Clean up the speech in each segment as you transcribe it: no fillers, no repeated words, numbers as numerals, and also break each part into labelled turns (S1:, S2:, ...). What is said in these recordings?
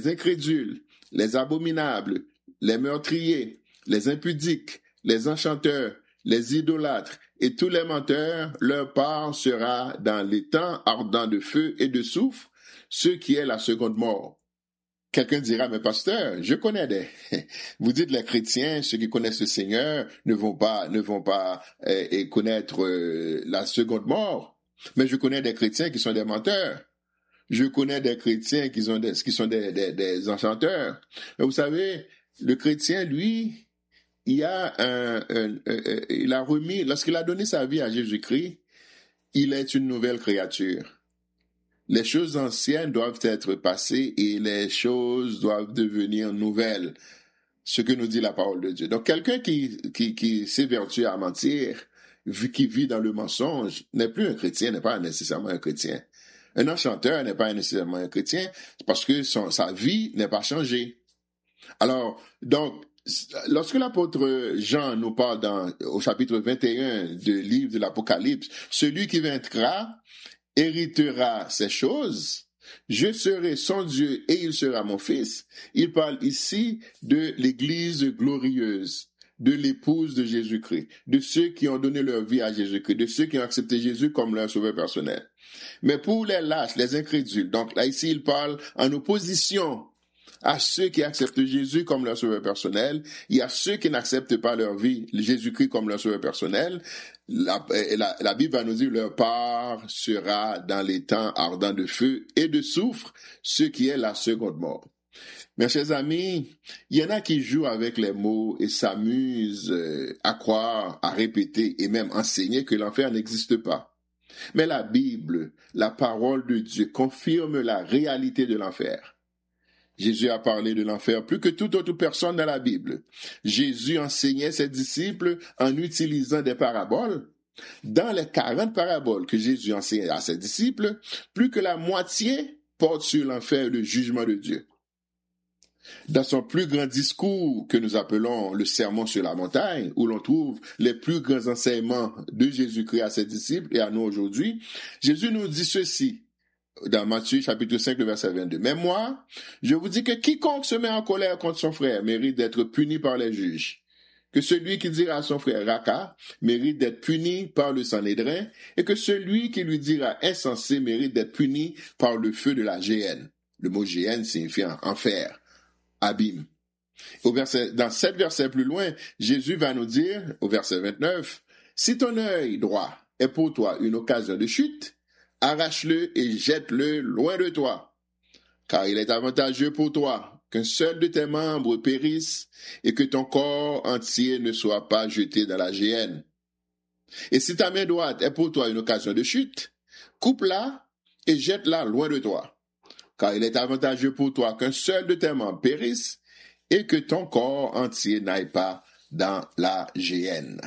S1: les incrédules, les abominables, les meurtriers, les impudiques, les enchanteurs, les idolâtres et tous les menteurs, leur part sera dans les temps ardents de feu et de soufre, ce qui est la seconde mort. Quelqu'un dira, mais pasteur, je connais vous dites les chrétiens, ceux qui connaissent le Seigneur, ne vont pas connaître la seconde mort. Mais je connais des chrétiens qui sont des menteurs. Je connais des chrétiens qui sont des enchanteurs. Mais vous savez, le chrétien, lui, il a remis, lorsqu'il a donné sa vie à Jésus-Christ, il est une nouvelle créature. Les choses anciennes doivent être passées et les choses doivent devenir nouvelles. Ce que nous dit la parole de Dieu. Donc, quelqu'un qui s'évertue à mentir, qui vit dans le mensonge, n'est plus un chrétien, n'est pas nécessairement un chrétien. Un enchanteur n'est pas nécessairement un chrétien parce que sa vie n'est pas changée. Alors, donc, lorsque l'apôtre Jean nous parle au chapitre 21 du livre de l'Apocalypse, celui qui vaincra héritera ces choses, je serai son Dieu et il sera mon fils. Il parle ici de l'Église glorieuse, de l'épouse de Jésus-Christ, de ceux qui ont donné leur vie à Jésus-Christ, de ceux qui ont accepté Jésus comme leur sauveur personnel. Mais pour les lâches, les incrédules, donc là ici il parle en opposition à ceux qui acceptent Jésus comme leur sauveur personnel, il y a ceux qui n'acceptent pas leur vie, Jésus-Christ comme leur sauveur personnel. La Bible va nous dire leur part sera dans les temps ardents de feu et de soufre, ce qui est la seconde mort. Mes chers amis, il y en a qui jouent avec les mots et s'amusent à croire, à répéter et même enseigner que l'enfer n'existe pas. Mais la Bible, la parole de Dieu, confirme la réalité de l'enfer. Jésus a parlé de l'enfer plus que toute autre personne dans la Bible. Jésus enseignait ses disciples en utilisant des paraboles. Dans les 40 paraboles que Jésus enseignait à ses disciples, plus que la moitié porte sur l'enfer et le jugement de Dieu. Dans son plus grand discours que nous appelons le Sermon sur la montagne, où l'on trouve les plus grands enseignements de Jésus-Christ à ses disciples et à nous aujourd'hui, Jésus nous dit ceci. Dans Matthieu chapitre 5, le verset 22. Mais moi, je vous dis que quiconque se met en colère contre son frère mérite d'être puni par les juges. Que celui qui dira à son frère Raka mérite d'être puni par le Sanhédrin et que celui qui lui dira insensé mérite d'être puni par le feu de la géhenne. Le mot géhenne signifie enfer, abîme. Dans 7 versets plus loin, Jésus va nous dire, au verset 29, si ton œil droit est pour toi une occasion de chute, arrache-le et jette-le loin de toi, car il est avantageux pour toi qu'un seul de tes membres périsse et que ton corps entier ne soit pas jeté dans la géhenne. Et si ta main droite est pour toi une occasion de chute, coupe-la et jette-la loin de toi, car il est avantageux pour toi qu'un seul de tes membres périsse et que ton corps entier n'aille pas dans la géhenne.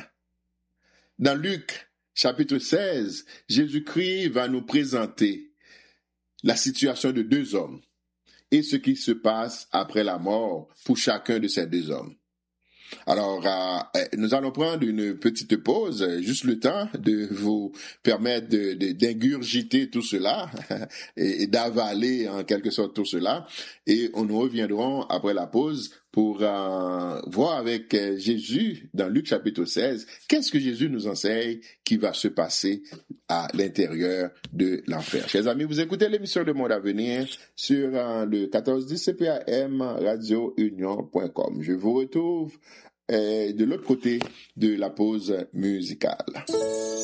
S1: Dans Luc chapitre 16, Jésus-Christ va nous présenter la situation de 2 hommes et ce qui se passe après la mort pour chacun de ces 2 hommes. Alors, nous allons prendre une petite pause, juste le temps de vous permettre d'ingurgiter tout cela et d'avaler en quelque sorte tout cela. Et nous reviendrons après la pause pour voir avec Jésus dans Luc chapitre 16, qu'est-ce que Jésus nous enseigne qui va se passer à l'intérieur de l'enfer. Chers amis, vous écoutez l'émission Le Monde à venir sur le 1410 CPAM radiounion.com. Je vous retrouve de l'autre côté de la pause musicale.